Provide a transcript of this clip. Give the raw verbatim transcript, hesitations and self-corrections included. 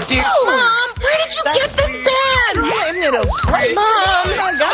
dear. Mom, where did you get this band? Isn't it a great? Mom, Oh my God.